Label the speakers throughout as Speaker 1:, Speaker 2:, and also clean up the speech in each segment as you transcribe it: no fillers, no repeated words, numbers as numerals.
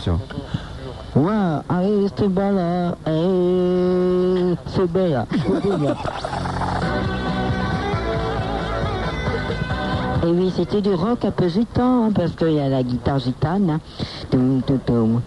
Speaker 1: tiens.
Speaker 2: Ouais, allez, c'est bella, c'est bella. Et oui, c'était du rock un peu gitan, hein, parce qu'il y a la guitare gitane. Hein. Toum, toum, toum.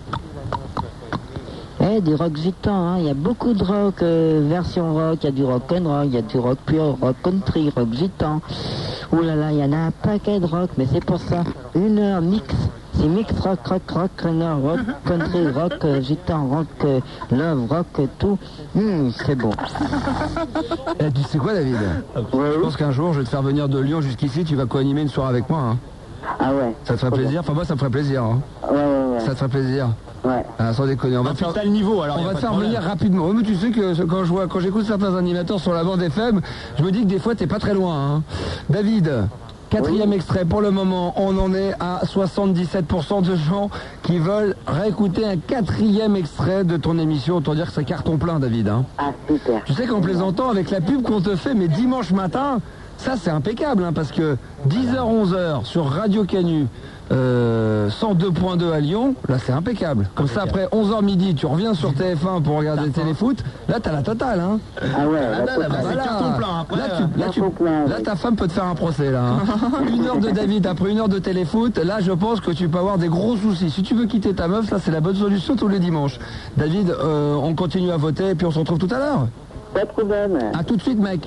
Speaker 2: Du rock gitan, hein. Il y a beaucoup de rock, version rock, il y a du rock and roll, il y a du rock pur, rock country, rock gitan. Ouh là là, il y en a un paquet de rock, mais c'est pour ça, 1 heure mix. C'est mix rock, rock, country, rock, gitan, rock, love, rock, tout. C'est bon.
Speaker 1: Tu sais quoi, David? Je pense qu'un jour, je vais te faire venir de Lyon jusqu'ici, tu vas co-animer une soirée avec moi. Hein.
Speaker 2: Ah ouais.
Speaker 1: Ça te ferait plaisir? Enfin, moi, ça me ferait plaisir. Hein.
Speaker 2: Ouais.
Speaker 1: Ça te ferait plaisir?
Speaker 2: Ouais.
Speaker 1: Ah, sans déconner, on va te faire...
Speaker 3: le niveau, alors
Speaker 1: on va te faire venir rapidement. Oui, mais tu sais que quand j'écoute certains animateurs sur la bande FM, je me dis que des fois, t'es pas très loin. Hein. David... 4e extrait, pour le moment, on en est à 77% de gens qui veulent réécouter un 4e extrait de ton émission. Autant dire que c'est carton plein, David. Hein.
Speaker 2: Ah, super.
Speaker 1: Tu sais qu'en plaisantant, avec la pub qu'on te fait, mais dimanche matin, ça c'est impeccable, hein, parce que 10h-11h sur Radio Canu, 102.2 à Lyon, là c'est impeccable. Comme ça, après 11h midi, tu reviens sur TF1 pour regarder Téléfoot, là t'as la totale. Hein.
Speaker 2: Ah ouais,
Speaker 3: c'est carton plein. Après,
Speaker 1: là, ta femme peut te faire un procès, là. Hein. 1 heure de David, après 1 heure de Téléfoot, là je pense que tu peux avoir des gros soucis. Si tu veux quitter ta meuf, là c'est la bonne solution tous les dimanches. David, on continue à voter et puis on se retrouve tout à l'heure.
Speaker 2: Pas de problème.
Speaker 1: A tout de suite, mec.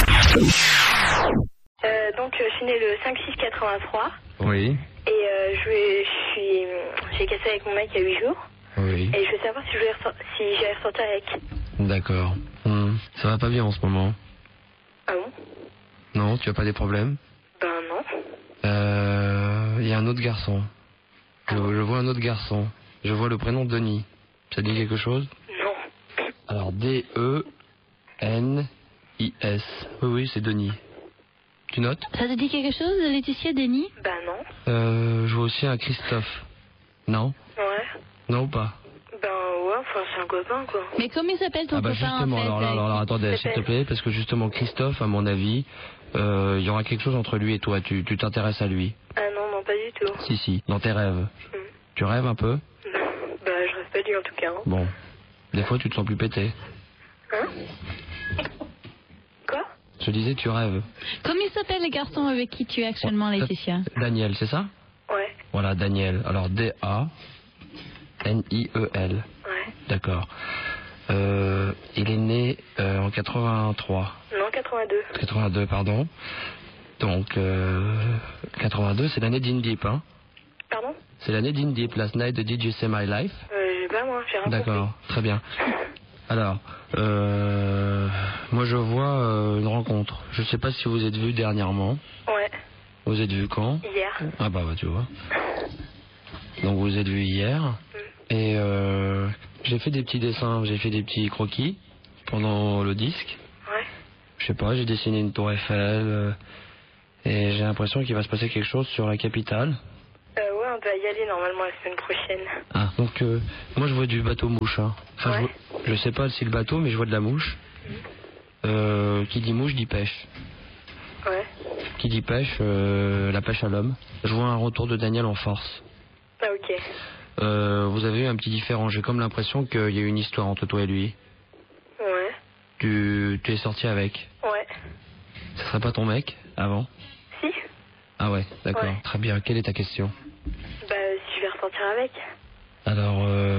Speaker 4: Donc je suis né le 5-6-83.
Speaker 1: Oui.
Speaker 4: Et j'ai cassé avec mon mec il y a 8 jours.
Speaker 1: Oui.
Speaker 4: Et je veux savoir si j'allais ressortir avec.
Speaker 1: D'accord. Ça va pas bien en ce moment.
Speaker 4: Ah bon?
Speaker 1: Non, tu as pas des problèmes?
Speaker 4: Ben non.
Speaker 1: Il y a un autre garçon. Je vois un autre garçon. Je vois le prénom Denis. Ça dit quelque chose?
Speaker 4: Non.
Speaker 1: Alors D-E-N-I-S. Oui, c'est Denis. Tu notes?
Speaker 5: Ça te dit quelque chose, Laetitia, Denis?
Speaker 4: Ben non.
Speaker 1: Je vois aussi un Christophe. Non?
Speaker 4: Ouais.
Speaker 1: Non ou pas?
Speaker 4: Ben ouais, enfin c'est un copain quoi.
Speaker 5: Mais comment il s'appelle ton copain
Speaker 1: justement,
Speaker 5: en fait?
Speaker 1: alors attendez, s'il te plaît, parce que justement Christophe, à mon avis, il y aura quelque chose entre lui et toi. Tu t'intéresses à lui?
Speaker 4: Ah non, pas du tout.
Speaker 1: Si, dans tes rêves. Tu rêves un peu?
Speaker 4: Bah je rêve pas du en tout cas. Hein.
Speaker 1: Bon. Des fois tu te sens plus pété.
Speaker 4: Hein? Quoi?
Speaker 1: Je disais tu rêves.
Speaker 5: Comment il s'appelle les garçons avec qui tu es actuellement, Laetitia?
Speaker 4: Daniel,
Speaker 1: c'est ça?
Speaker 4: Ouais.
Speaker 1: Voilà, Daniel. Alors D-A-N-I-E-L.
Speaker 4: Ouais.
Speaker 1: D'accord. Il est né en 83.
Speaker 4: Non, 82.
Speaker 1: 82, pardon. Donc, 82, c'est l'année d'In Deep, hein?
Speaker 4: Pardon?
Speaker 1: C'est l'année d'In Deep, Last Night de Did You See My Life?
Speaker 4: J'ai pas moi, j'ai rien
Speaker 1: D'accord, très bien. Alors, moi je vois une rencontre. Je sais pas si vous êtes vus dernièrement.
Speaker 4: Ouais.
Speaker 1: Vous êtes vus quand?
Speaker 4: Hier.
Speaker 1: Ah bah tu vois. Donc vous êtes vus hier. Et j'ai fait des petits dessins, j'ai fait des petits croquis pendant le disque.
Speaker 4: Ouais.
Speaker 1: Je sais pas, j'ai dessiné une tour Eiffel. Et j'ai l'impression qu'il va se passer quelque chose sur la capitale.
Speaker 4: Ouais, on doit y aller normalement la semaine prochaine.
Speaker 1: Ah, donc moi je vois du bateau mouche. Hein. Enfin,
Speaker 4: ouais.
Speaker 1: je sais pas si le bateau, mais je vois de la mouche. Qui dit mouche dit pêche.
Speaker 4: Ouais.
Speaker 1: Qui dit pêche, la pêche à l'homme. Je vois un retour de Daniel en force.
Speaker 4: Ah ok.
Speaker 1: Vous avez eu un petit différend. J'ai comme l'impression qu'il y a eu une histoire entre toi et lui.
Speaker 4: Ouais.
Speaker 1: Tu es sorti avec.
Speaker 4: Ouais.
Speaker 1: Ce serait pas ton mec avant?
Speaker 4: Si.
Speaker 1: Ah ouais, d'accord.
Speaker 4: Ouais.
Speaker 1: Très bien. Quelle est ta question?
Speaker 4: Bah si je vais ressortir avec.
Speaker 1: Alors,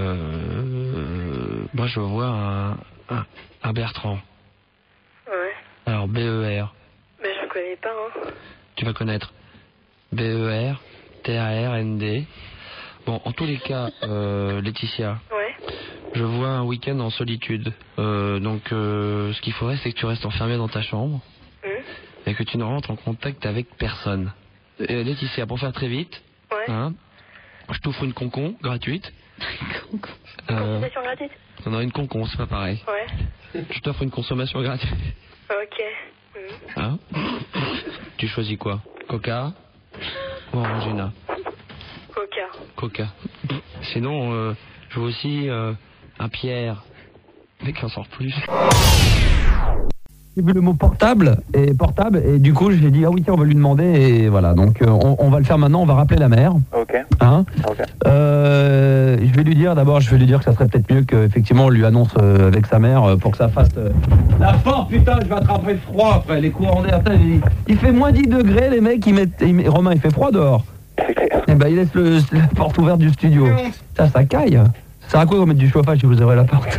Speaker 1: moi je vois un Bertrand.
Speaker 4: Ouais.
Speaker 1: Alors B-E-R.
Speaker 4: Bah j'en connais pas hein.
Speaker 1: Tu vas connaître. B-E-R-T-A-R-N-D. Bon, en tous les cas, Laetitia.
Speaker 4: Ouais.
Speaker 1: Je vois un week-end en solitude. Donc, ce qu'il faudrait, c'est que tu restes enfermé dans ta chambre. Et que tu ne rentres en contact avec personne. Laetitia, pour faire très vite.
Speaker 4: Ouais.
Speaker 1: Hein, je t'offre une concon gratuite.
Speaker 4: Consultation gratuite?
Speaker 1: Non, une concon, c'est pas pareil.
Speaker 4: Ouais.
Speaker 1: Je t'offre une consommation gratuite.
Speaker 4: Ok.
Speaker 1: Hein? Tu choisis quoi? Coca ou Orangina?
Speaker 4: Coca.
Speaker 1: Coca. Sinon, je vois aussi un Pierre. Mais qui en sort plus.
Speaker 6: J'ai vu le mot portable et du coup j'ai dit ah oui tiens on va lui demander et voilà donc on va le faire maintenant, on va rappeler la mère.
Speaker 7: Ok.
Speaker 6: Hein
Speaker 7: Ok.
Speaker 6: je vais lui dire d'abord, que ça serait peut-être mieux qu'effectivement on lui annonce avec sa mère pour que ça fasse la porte. Putain, je vais attraper le froid après les courants d'air. Il fait moins 10 degrés, les mecs Romain, il fait froid dehors. Et ben il laisse la porte ouverte du studio. Ça caille. Ça sert à quoi de mettre du chauffage si vous ouvrez la porte?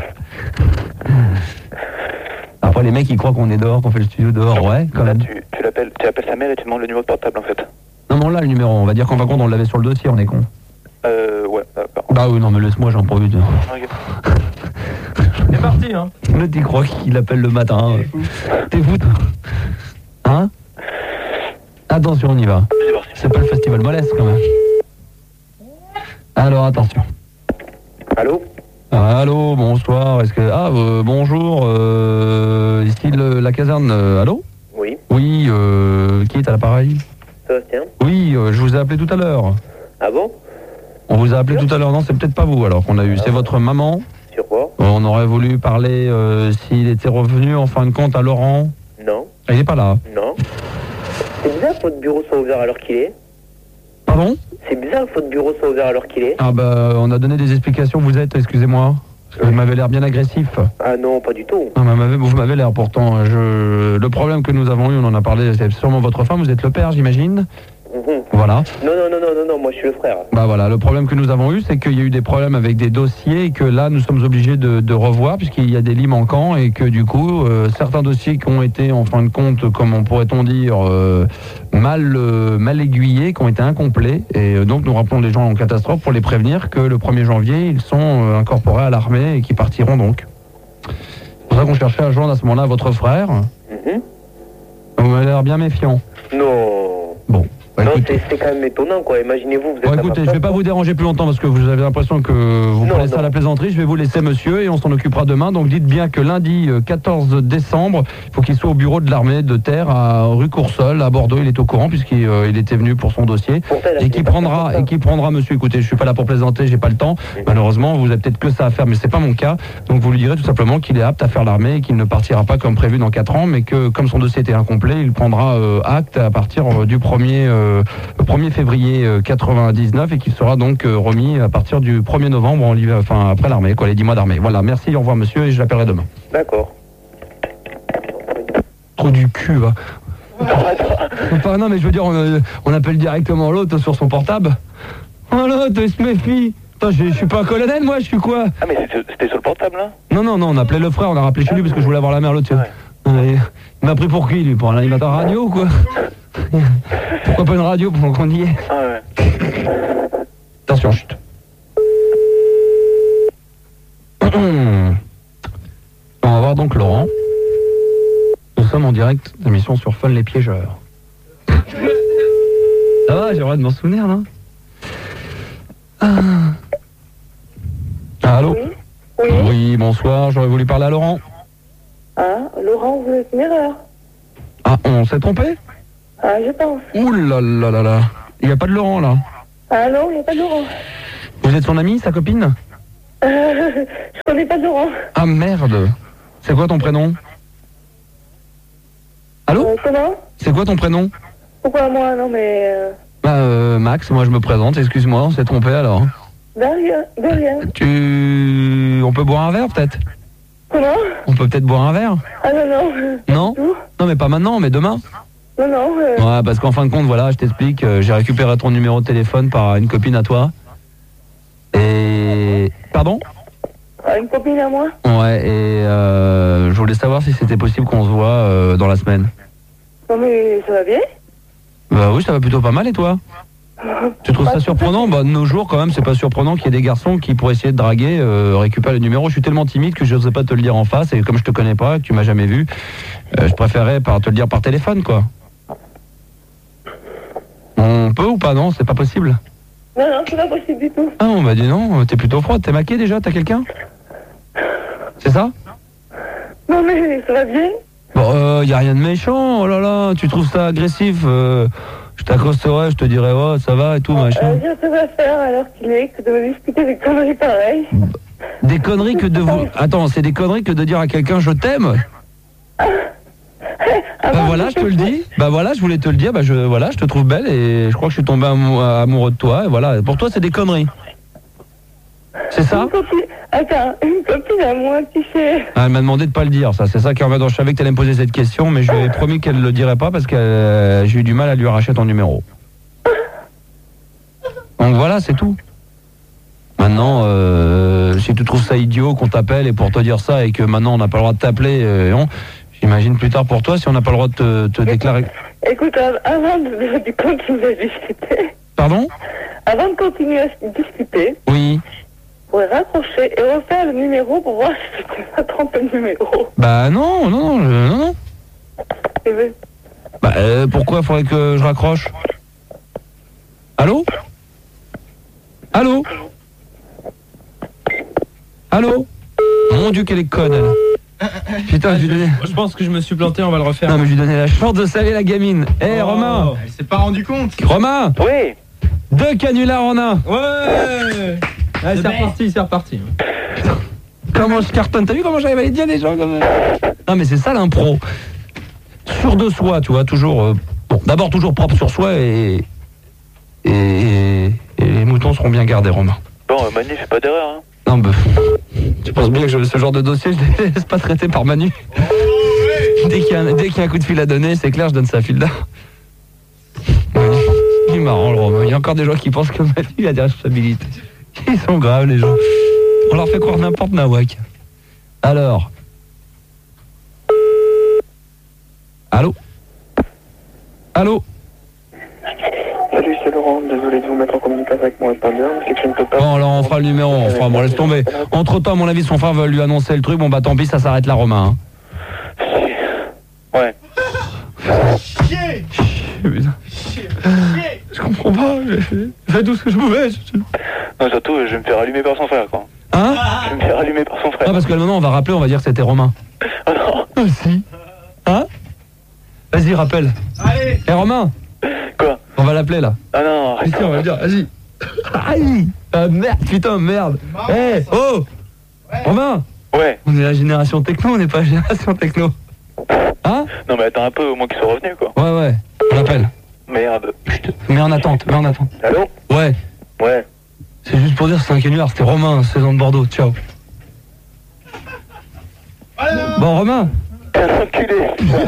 Speaker 6: Après les mecs ils croient qu'on est dehors, qu'on fait le studio dehors, ouais quand même.
Speaker 7: Tu appelles sa mère et tu demandes le numéro de portable en fait.
Speaker 6: Non mais on l'a le numéro, on va dire qu'en fin de compte on l'avait sur le dossier, on est con.
Speaker 7: Ouais.
Speaker 6: Bah oui non mais laisse-moi, j'en profite.
Speaker 7: Okay.
Speaker 3: C'est parti hein.
Speaker 6: Là tu crois qu'il appelle le matin. T'es fou toi? Hein? Attention on y va. C'est pas le festival Molès quand même. Alors attention.
Speaker 7: Allô?
Speaker 6: Allô, bonsoir, est-ce que... bonjour, ici la caserne, allô?
Speaker 7: Oui.
Speaker 6: Oui, qui est à l'appareil?
Speaker 7: Sébastien.
Speaker 6: Oui, je vous ai appelé tout à l'heure.
Speaker 7: Ah bon?
Speaker 6: On vous a appelé tout à l'heure, non, c'est peut-être pas vous alors qu'on a eu, c'est votre maman.
Speaker 7: Sur quoi?
Speaker 6: On aurait voulu parler s'il était revenu en fin de compte à Laurent.
Speaker 7: Non.
Speaker 6: Il n'est pas là.
Speaker 7: Non. C'est bizarre que votre bureau soit ouvert alors qu'il est.
Speaker 6: Pardon?
Speaker 7: C'est bizarre que votre bureau soit ouvert alors qu'il est.
Speaker 6: Ah bah, on a donné des explications, vous êtes, excusez-moi. Vous m'avez l'air bien agressif.
Speaker 7: Ah non, pas du tout.
Speaker 6: Ah, vous m'avez l'air pourtant. Le problème que nous avons eu, on en a parlé, c'est sûrement votre femme, vous êtes le père, j'imagine. Voilà.
Speaker 7: Non, moi je suis le frère.
Speaker 6: Bah voilà, le problème que nous avons eu, c'est qu'il y a eu des problèmes avec des dossiers et que là, nous sommes obligés de revoir puisqu'il y a des lits manquants et que du coup, certains dossiers qui ont été, en fin de compte, comment pourrait-on dire, mal aiguillés, qui ont été incomplets. Et donc, nous rappelons les gens en catastrophe pour les prévenir que le 1er janvier, ils sont incorporés à l'armée et qui partiront donc. C'est pour ça qu'on cherchait à joindre à ce moment-là votre frère. Vous m'avez l'air bien méfiant.
Speaker 7: Non.
Speaker 6: Bon. Bah,
Speaker 7: non, c'est quand même étonnant, quoi. Imaginez-vous, vous êtes
Speaker 6: écoutez, je ne vais pas vous déranger plus longtemps parce que vous avez l'impression que vous prenez ça à la plaisanterie. Je vais vous laisser, monsieur, et on s'en occupera demain. Donc dites bien que lundi 14 décembre, il faut qu'il soit au bureau de l'armée de terre à rue Coursol, à Bordeaux. Il est au courant puisqu'il était venu pour son dossier. Et qui prendra, monsieur, écoutez, je suis pas là pour plaisanter, j'ai pas le temps. Malheureusement, vous avez peut-être que ça à faire, mais c'est pas mon cas. Donc vous lui direz tout simplement qu'il est apte à faire l'armée et qu'il ne partira pas comme prévu dans 4 ans, mais que comme son dossier était incomplet, il prendra acte à partir du 1er février 99 et qu'il sera donc remis à partir du 1er novembre en l'hiver, enfin après l'armée, quoi, les 10 mois d'armée. Voilà, merci, au revoir monsieur et je l'appellerai demain.
Speaker 7: D'accord.
Speaker 6: Trop du cul, va. Enfin, non mais je veux dire, on appelle directement l'autre sur son portable. Oh l'autre, il se méfie. Attends, je suis pas un colonel moi, je suis quoi?
Speaker 7: Ah mais c'était sur le portable là?
Speaker 6: Non, on appelait le frère, on a rappelé chez lui parce que je voulais avoir la mère l'autre. Ouais. Il m'a pris pour qui lui? Pour un animateur radio ou quoi? Pourquoi pas une radio pour qu'on y est?
Speaker 7: Ah ouais.
Speaker 6: Attention, chut. On va voir donc Laurent. Nous sommes en direct d'émission sur Fun les piégeurs. Ça va, j'ai le droit de m'en souvenir, non? Allô? Oui, bonsoir, j'aurais voulu parler à Laurent.
Speaker 4: Ah, Laurent, vous êtes une erreur.
Speaker 6: Ah, on s'est trompé?
Speaker 4: Ah, je pense.
Speaker 6: Ouh là là là là. Il n'y a pas de Laurent, là?
Speaker 4: Ah non, il n'y a pas de Laurent.
Speaker 6: Vous êtes son ami, sa copine?
Speaker 4: Je connais pas de Laurent.
Speaker 6: Ah merde. C'est quoi ton prénom? Allô?
Speaker 4: Comment?
Speaker 6: C'est quoi ton prénom?
Speaker 4: Pourquoi moi? Non mais...
Speaker 6: Max, moi je me présente, excuse-moi, on s'est trompé alors.
Speaker 4: De rien.
Speaker 6: On peut boire un verre peut-être?
Speaker 4: Comment?
Speaker 6: On peut peut-être boire un verre?
Speaker 4: Ah non.
Speaker 6: Non? Non mais pas maintenant, mais demain?
Speaker 4: Non.
Speaker 6: Ouais, parce qu'en fin de compte, voilà, je t'explique, j'ai récupéré ton numéro de téléphone par une copine à toi. Et... Pardon?
Speaker 4: Une copine à moi?
Speaker 6: Ouais, et je voulais savoir si c'était possible qu'on se voit dans la semaine.
Speaker 4: Non mais ça va bien?
Speaker 6: Bah oui, ça va plutôt pas mal, et toi? Tu trouves ça surprenant? Bah de nos jours quand même, c'est pas surprenant qu'il y ait des garçons qui pourraient essayer de draguer, récupérer le numéro. Je suis tellement timide que je n'osais pas te le dire en face, et comme je te connais pas, que tu m'as jamais vu, je préférais te le dire par téléphone, quoi. On peut ou pas? Non, c'est pas possible.
Speaker 4: Non, c'est pas possible du tout.
Speaker 6: Ah, on m'a dit non, t'es plutôt froide, t'es maquée déjà, t'as quelqu'un? C'est ça?
Speaker 4: Non mais ça va bien?
Speaker 6: Bon, y a rien de méchant, oh là là, tu trouves ça agressif, je t'accosterais, je te dirais, ouais, ça va et tout, machin.
Speaker 4: Ça va faire alors qu'il est que de me discuter des conneries pareilles.
Speaker 6: Des conneries que de vous... Attends, c'est des conneries que de dire à quelqu'un je t'aime? Bah voilà, je te le dis. Bah voilà, je voulais te le dire. Bah je te trouve belle et je crois que je suis tombé amoureux de toi. Et voilà, pour toi c'est des conneries. C'est ça?
Speaker 4: Une copine à moi, tu sais.
Speaker 6: Ah, elle m'a demandé de pas le dire, ça. C'est ça qui emmerdant. Je savais que tu allais me poser cette question, mais je lui ai promis qu'elle le dirait pas parce que j'ai eu du mal à lui arracher ton numéro. Donc voilà, c'est tout. Maintenant, si tu trouves ça idiot qu'on t'appelle et pour te dire ça et que maintenant on n'a pas le droit de t'appeler, j'imagine plus tard pour toi si on n'a pas le droit de te déclarer.
Speaker 4: Écoute, avant de continuer à discuter.
Speaker 6: Pardon?
Speaker 4: Avant de continuer à discuter.
Speaker 6: Oui.
Speaker 4: Vous pourrez raccrocher et refaire le numéro pour voir si tu vas tromper le numéro.
Speaker 6: Bah non.
Speaker 4: Eh ben.
Speaker 6: Bah pourquoi il faudrait que je raccroche? Allô? Allô? Allô? Mon Dieu, qu'elle est conne, elle. Putain,
Speaker 3: Je pense que je me suis planté, on va le refaire.
Speaker 6: Non, mais je lui donnais la chance de saler la gamine. Romain!
Speaker 3: Elle s'est pas rendu compte.
Speaker 6: Romain!
Speaker 7: Oui.
Speaker 6: 2 canulars en un.
Speaker 3: Ouais. Allez, c'est reparti.
Speaker 6: Comment je cartonne? T'as vu comment j'arrive à les dire les gens comme... Non, mais c'est ça l'impro. Sûr de soi, tu vois, toujours... Bon, d'abord toujours propre sur soi et les moutons seront bien gardés, Romain.
Speaker 7: Bon, Manu, fais pas d'erreur, hein.
Speaker 6: Non, bah... Tu penses bien que ce genre de dossier, je ne laisse pas traiter par Manu. Dès qu'il y a un coup de fil à donner, c'est clair, je donne sa file là. Ouais. Il est marrant, le Romain. Il y a encore des gens qui pensent que Manu a des responsabilités. Ils sont graves, les gens. On leur fait croire n'importe nawak. Alors... Allô? Allô?
Speaker 7: Salut, c'est Laurent. Désolé de vous mettre en communication avec moi, pas bien. C'est que je ne peux pas...
Speaker 6: Bon, alors on fera le numéro, bon, laisse tomber. Entre temps, à mon avis, son frère veut lui annoncer le truc. Bon, bah tant pis, ça s'arrête là, Romain.
Speaker 7: Ouais.
Speaker 3: Chier.
Speaker 6: Je comprends pas, j'ai fait tout ce que je pouvais.
Speaker 7: Non, surtout, je vais me faire allumer par son frère, quoi.
Speaker 6: Hein?
Speaker 7: Je vais me faire allumer par son frère.
Speaker 6: Ah, parce que maintenant, on va rappeler, on va dire que c'était Romain.
Speaker 7: Oh non.
Speaker 6: Ah, si. Hein? Vas-y, rappelle.
Speaker 3: Allez.
Speaker 6: Romain,
Speaker 7: Quoi?
Speaker 6: on va l'appeler, là.
Speaker 7: Ah non, arrête.
Speaker 6: Ici, on va le dire, vas-y. Aïe. Ah, merde, putain, merde. Eh, oh. Romain,
Speaker 7: Ouais.
Speaker 6: on est la génération techno, on n'est pas la génération techno. Hein?
Speaker 7: Non, mais attends un peu, au moins qu'ils soient revenus, quoi.
Speaker 6: Ouais, on l'appelle.
Speaker 7: Merde.
Speaker 6: Mets en attente.
Speaker 7: Allô?
Speaker 6: Ouais.
Speaker 7: Ouais.
Speaker 6: C'est juste pour dire que c'est un canular, c'était Romain, 16 ans de Bordeaux, ciao. Bon, Romain,
Speaker 7: T'es un enculé.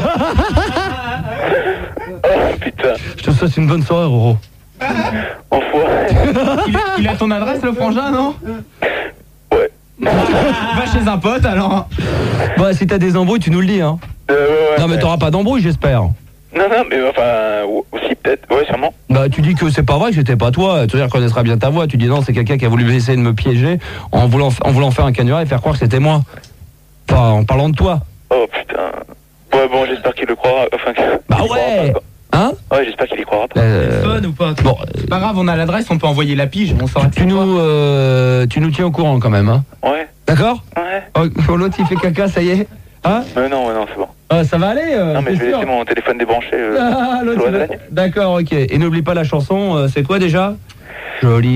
Speaker 7: Oh putain.
Speaker 6: je te souhaite une bonne soirée, Roro.
Speaker 7: Enfoiré.
Speaker 3: Il a ton adresse, le frangin, non?
Speaker 7: Ouais.
Speaker 3: Va chez un pote, alors.
Speaker 6: Bon, si t'as des embrouilles, tu nous le dis, hein.
Speaker 7: Ouais.
Speaker 6: Non, mais t'auras pas d'embrouille, j'espère.
Speaker 7: Non, mais enfin, aussi peut-être, ouais, sûrement.
Speaker 6: Bah, tu dis que c'est pas vrai, que c'était pas toi. Tu reconnaîtra bien ta voix. Tu dis non, c'est quelqu'un qui a voulu essayer de me piéger en voulant faire un canular et faire croire que c'était moi. Enfin, en parlant de toi.
Speaker 7: Oh putain. Ouais, bon, j'espère qu'il le croira. Enfin,
Speaker 6: Bah ouais. Hein?
Speaker 7: Ouais, j'espère qu'il y croira pas.
Speaker 3: Fun ou pas?
Speaker 6: Bon,
Speaker 3: C'est pas grave, on a l'adresse, on peut envoyer la pige, on saura.
Speaker 6: tu nous tiens au courant quand même, hein.
Speaker 7: Ouais.
Speaker 6: D'accord?
Speaker 7: Ouais.
Speaker 6: Oh, l'autre il fait caca, ça y est. Hein?
Speaker 7: Non, c'est bon.
Speaker 6: Ça va aller?
Speaker 7: Non, mais
Speaker 6: t'es
Speaker 7: je vais
Speaker 6: sûr?
Speaker 7: laisser mon téléphone débranché.
Speaker 6: Ah, l'autre,
Speaker 7: sur la
Speaker 6: il va-
Speaker 7: lasagne.
Speaker 6: D'accord, ok. Et n'oublie pas la chanson, c'est quoi déjà? Jolie.